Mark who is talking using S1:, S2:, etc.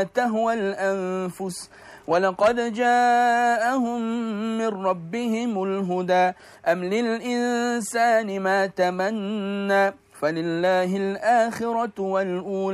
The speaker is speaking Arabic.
S1: تهوى الأنفس ولقد جاءهم من ربهم الهدى أم للإنسان ما تمنى فلله الآخرة والأولى